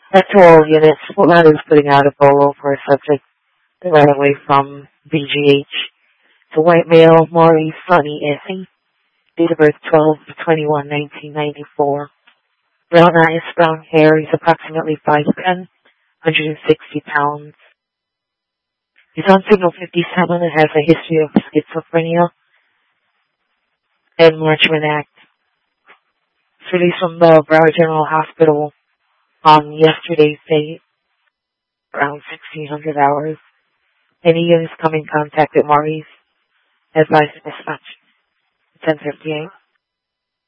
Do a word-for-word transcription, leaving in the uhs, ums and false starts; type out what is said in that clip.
At all units, Fort Lauderdale is putting out a bolo for a subject that ran away from B G H. The white male, Maurice Sonny Essing, date of birth twelve twenty-one nineteen ninety-four. Brown eyes, brown hair, he's approximately five ten, one hundred sixty pounds. He's on signal fifty-seven and has a history of schizophrenia and Marchman Act. He's released from the Broward General Hospital on yesterday's date, around sixteen hundred hours. Any units come in contact with Maurice, advised to dispatch ten fifty-eight.